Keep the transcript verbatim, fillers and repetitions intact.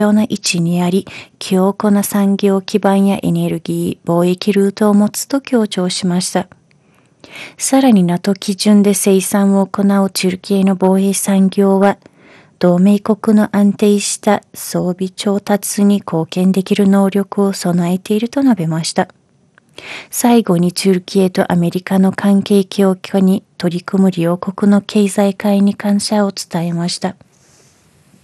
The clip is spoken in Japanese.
要な位置にあり、強固な産業基盤やエネルギー、貿易ルートを持つと強調しました。さらに ナト 基準で生産を行うチュルキエの防衛産業は、同盟国の安定した装備調達に貢献できる能力を備えていると述べました。最後にチュルキエとアメリカの関係強化に取り組む両国の経済界に感謝を伝えました。